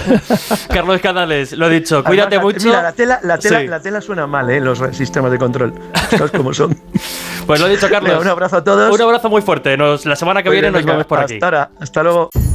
Carlos Canales, lo he dicho, cuídate mucho. Mira, la tela suena mal, los sistemas de control. ¿Sabes cómo son? Pues lo he dicho, Carlos. Venga, un abrazo a todos. Un abrazo muy fuerte. La semana que viene nos vemos por aquí. Hasta ahora. Hasta luego.